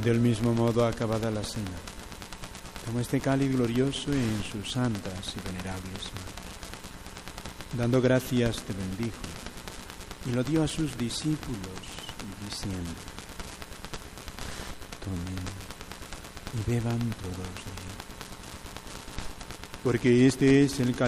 Del mismo modo, acabada la cena, tomó este cáliz glorioso en sus santas y venerables manos. Dando gracias, te bendijo y lo dio a sus discípulos, diciendo: tomen y beban todos de él, porque este es el cáliz